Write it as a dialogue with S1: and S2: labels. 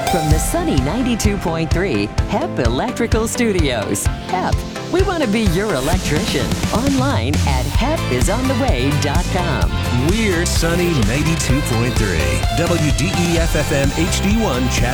S1: From the sunny 92.3 HEP Electrical Studios. HEP, we want to be your electrician. Online at hepisontheway.com.
S2: We're Sunny 92.3 WDEF FM HD1 Chat.